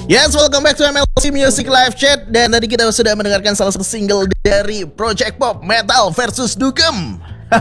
Yes, welcome back to MLC Music Live Chat. Dan tadi kita sudah mendengarkan salah satu single dari Project Pop, Metal versus Dugem.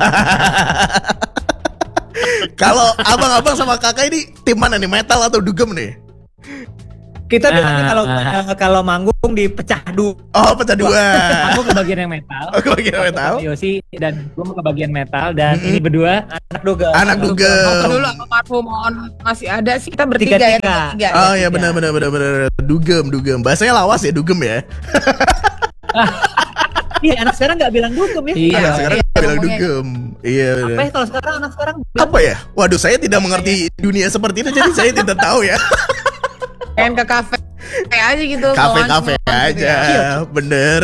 Kalau abang-abang sama kakak ini tim mana nih, Metal atau Dugem nih? Kita biasanya kalau manggung dipecah dua. Oh, pecah dua. Aku ke bagian yang metal. Ke bagian metal. Yosi dan gue ke bagian metal dan ini berdua anak Dugem. Anak Dugem. Dulu almarhum masih ada sih, kita bertiga ya. Tiga. Oh ya, benar. Dugem. Bahasanya lawas ya, Dugem ya. Iya, anak sekarang nggak bilang Dugem ya. Iya, sekarang nggak bilang Dugem. Iya. Apa ya kalau sekarang anak sekarang? Apa ya? Waduh, saya tidak mengerti dunia seperti itu, jadi saya tidak tahu ya. Pengen ke kafe aja gitu. Kafe aja, bener.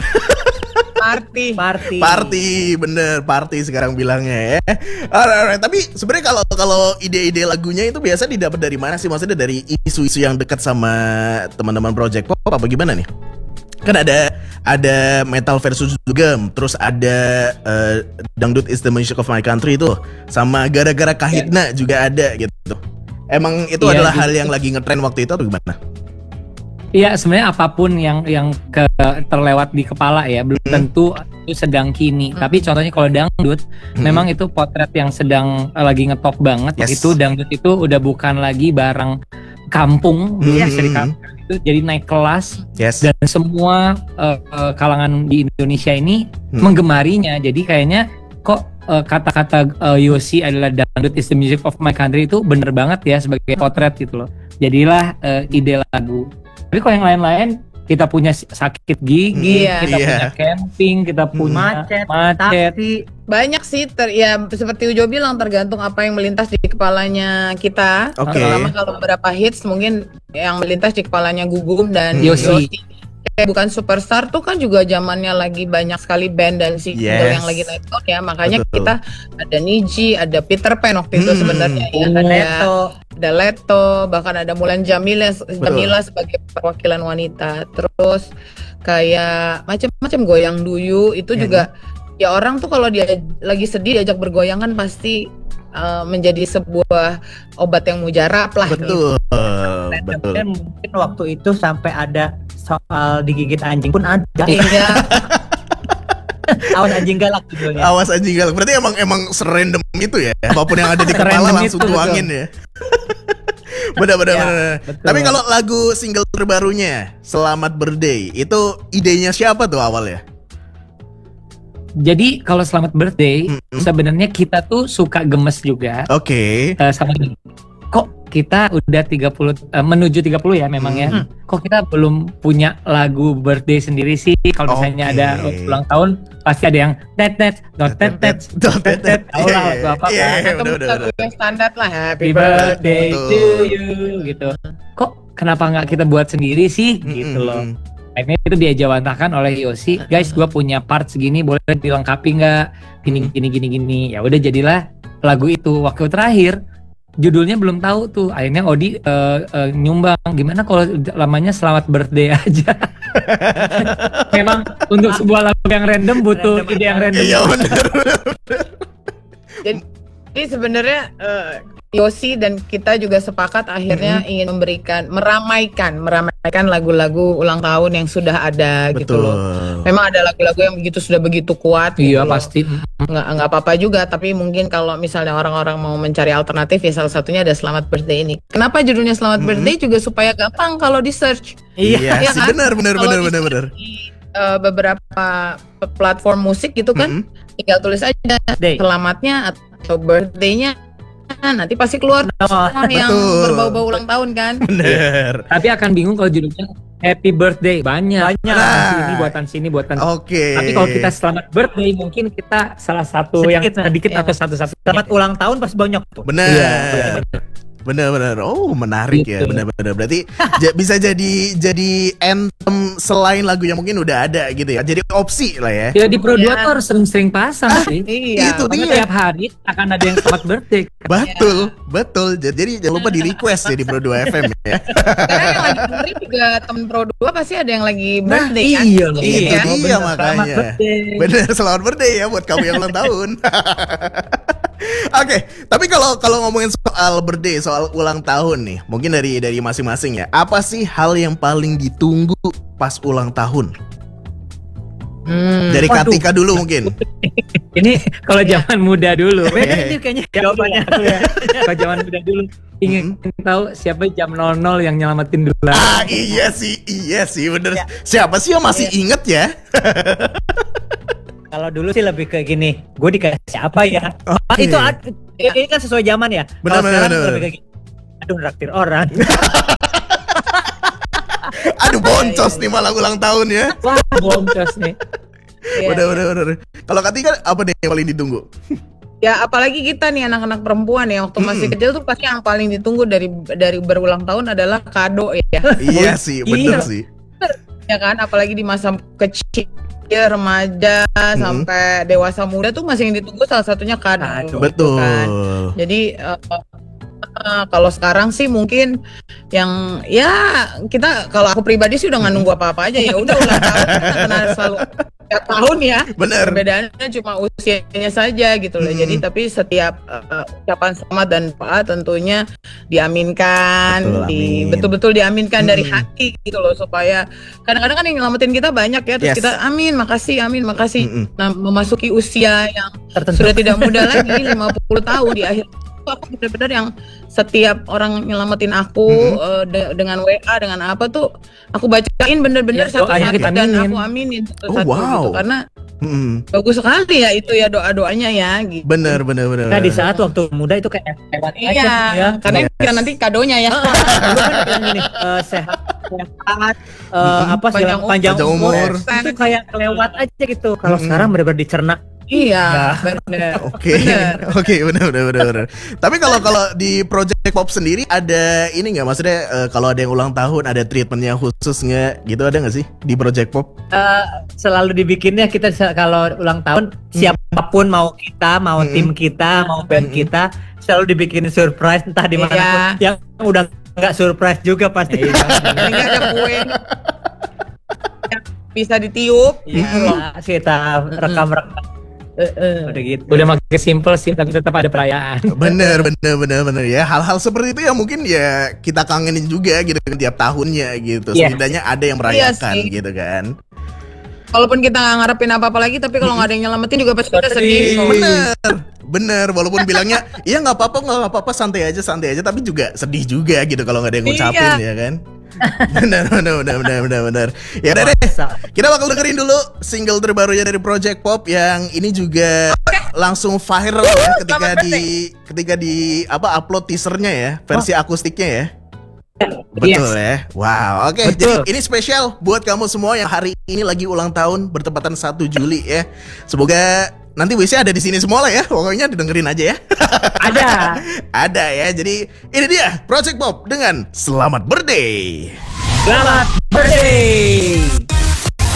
Party, bener, party sekarang bilangnya ya. Alright. Tapi sebenarnya kalau ide-ide lagunya itu biasa didapat dari mana sih? Maksudnya dari isu-isu yang dekat sama teman-teman Project Pop apa gimana nih? Kan ada Metal versus Dugem, terus ada Dangdut is the Music of My Country itu, sama Gara-gara Kahitna juga ada gitu. Emang itu adalah hal yang lagi ngetren waktu itu atau gimana? Iya, sebenarnya apapun yang terlewat di kepala ya, belum tentu itu sedang kini. Tapi contohnya kalau dangdut, memang itu potret yang sedang lagi ngetop banget. Yes. Itu dangdut itu udah bukan lagi barang kampung, belum bisa di kampung. Itu jadi naik kelas. Yes. Dan semua kalangan di Indonesia ini menggemarinya. Jadi kayaknya kok kata-kata Yosi adalah dangdut is the music of my country itu bener banget ya sebagai potret gitu loh. Jadilah ide lagu. Tapi kalau yang lain-lain, kita punya sakit gigi, kita punya camping, kita punya macet. Banyak sih, seperti Ujo bilang, tergantung apa yang melintas di kepalanya kita. Terutama kalau beberapa hits mungkin yang melintas di kepalanya Gugum dan Yosi. Kayak Bukan Superstar tuh kan juga zamannya lagi banyak sekali band dan single yang lagi naik daun ya. Makanya kita ada Niji, ada Peter Pan waktu itu sebenarnya ya. Ada Leto, bahkan ada Mulan Jamila sebagai perwakilan wanita. Terus kayak macam-macam Goyang Duyu itu juga ya, orang tuh kalau dia lagi sedih diajak bergoyang kan pasti menjadi sebuah obat yang mujarab lah. Betul. Dan mungkin waktu itu sampai ada soal digigit anjing pun ada. Iya. Awas anjing galak judulnya. Awas anjing galak. Berarti emang serandom itu ya. Apapun yang ada di kepala langsung tuangin ya. Benar. Tapi kalau lagu single terbarunya Selamat Birthday itu idenya siapa tuh awalnya? Jadi kalau Selamat Birthday sebenarnya kita tuh suka gemes juga. Oke. Sama kok kita udah 30 menuju 30 ya memang ya. Kok kita belum punya lagu birthday sendiri sih? Kalau misalnya ada ulang tahun pasti ada yang tet tahu lah lagu apa kan. Atau lagu yang standar lah, Happy Birthday to you gitu. Kok kenapa nggak kita buat sendiri sih gitu loh. Akhirnya itu diajawantahkan oleh Yosi, guys, gue punya part segini, boleh dilengkapi nggak? Gini. Ya udah jadilah lagu itu. Waktu terakhir judulnya belum tahu tuh. Akhirnya Odi nyumbang. Gimana kalau lamanya Selamat Birthday aja? Memang untuk sebuah lagu yang random butuh ide yang random. Iya benar. Jadi sebenarnya Yosi dan kita juga sepakat akhirnya ingin meramaikan lagu-lagu ulang tahun yang sudah ada. Gitu loh. Memang ada lagu-lagu yang sudah begitu kuat. Iya gitu pasti. Nggak apa-apa juga, tapi mungkin kalau misalnya orang-orang mau mencari alternatif ya salah satunya ada Selamat Birthday ini. Kenapa judulnya Selamat Birthday juga supaya gampang kalau di search. Iya sih, kan? benar. Di beberapa platform musik gitu kan, tinggal tulis aja selamatnya atau birthday-nya, nanti pasti keluar yang berbau-bau ulang tahun kan. Bener. Tapi akan bingung kalau judulnya Happy Birthday banyak. Buatan sini. Oke. Tapi kalau kita Selamat Birthday mungkin kita salah satu sedikit atau satu-satu. Selamat ulang tahun pasti banyak tuh. Bener. Oh, menarik gitu. Ya. Bener. Berarti bisa jadi anthem selain lagunya mungkin udah ada gitu ya. Jadi opsi lah ya. Ya di Pro 2 tuh harus sering pasang sih. Iya. Itu dia. Tiap hari akan ada yang Selamat Birthday. Betul. Jadi jangan lupa di request ya di Pro 2 FM ya. Karena yang lagi dengerin juga temen Pro 2 pasti ada yang lagi birthday kan. Iya. Itu dia makanya. Selamat birthday. Bener, selamat birthday ya buat kamu yang ulang tahun. Oke, tapi kalau ngomongin soal birthday, soal ulang tahun nih, mungkin dari masing-masing ya. Apa sih hal yang paling ditunggu pas ulang tahun? Dari Katika dulu mungkin. Ini kalau zaman muda dulu. Beda ini kayaknya jawabannya aku ya. Kalau zaman muda dulu ingin tahu siapa jam 00 yang nyelamatin dulu. Iya sih bener. Ya. Siapa sih yang masih inget ya? Kalau dulu sih lebih ke gini, gue dikasih apa ya? Okay. Itu ini kan sesuai zaman ya. Kalau sekarang lebih ke gini, aduh raktir orang. Aduh boncos nih malah ulang tahun ya. Wah boncos nih. Bener. Kalau Katika apa nih yang paling ditunggu? Ya apalagi kita nih anak-anak perempuan ya, waktu masih kecil tuh pasti yang paling ditunggu dari berulang tahun adalah kado ya. Iya sih, bener sih. Ya kan, apalagi di masa kecil, remaja sampai dewasa muda tuh masih yang ditunggu salah satunya kado. Betul. Kan? Jadi kalau sekarang sih mungkin yang ya kita, kalau aku pribadi sih udah nggak nunggu apa-apa aja ya, udah ulang tahun karena selalu tiap tahun ya. Bener. Perbedaannya cuma usianya saja gitu loh. Jadi tapi setiap ucapan selamat dan doa tentunya diaminkan, betul-betul diaminkan dari hati gitu loh, supaya kadang-kadang kan yang nyelamatin kita banyak ya, terus kita amin, makasih. Nah, memasuki usia yang sudah tidak muda lagi 50 tahun di akhir, aku benar-benar yang setiap orang nyelamatin aku dengan WA dengan apa tuh aku bacain bener-bener satu-satu dan aku aminin satu-satu gitu, karena bagus sekali ya itu ya doa-doanya ya gitu. Bener. Nah di saat waktu muda itu kayak lewat aja ya. Karena nanti kadonya ya. Dulu kan yang gini sehat apa panjang umur itu kayak lewat aja gitu. Kalau sekarang benar-benar dicerna. Iya, benar. Oke, benar. Tapi kalau di Project Pop sendiri ada ini nggak, maksudnya kalau ada yang ulang tahun ada treatmentnya khusus nggak gitu, ada nggak sih di Project Pop? Selalu dibikinnya kita kalau ulang tahun siapapun, mau kita, mau tim kita, mau band kita, selalu dibikin surprise entah di mana pun. Yang udah nggak surprise juga pasti. Nggak ada kue. Bisa ditiup. Iya, kita rekam. Udah gitu. Udah makin simple sih, tapi tetap ada perayaan. Bener ya. Hal-hal seperti itu yang mungkin ya kita kangenin juga gitu tiap tahunnya gitu. Setidaknya ada yang merayakan gitu kan. Walaupun kita nggak ngarepin apa-apa lagi, tapi kalau nggak ada yang nyelamatin juga pasti kita sedih. Bener. Walaupun bilangnya iya nggak apa-apa, santai aja, tapi juga sedih juga gitu kalau nggak ada yang ngucapin ya kan. Benar. Ya udah deh, kita bakal dengerin dulu single terbarunya dari Project Pop yang ini juga langsung viral ya ketika di upload teasernya ya, versi akustiknya ya. Betul ya. Wow, oke. Jadi ini spesial buat kamu semua yang hari ini lagi ulang tahun bertepatan 1 Juli ya. Semoga nanti WC ada di sini semua lah ya. Pokoknya didengerin aja ya. Ada ya. Jadi ini dia Project Pop dengan Selamat Birthday. Selamat Birthday.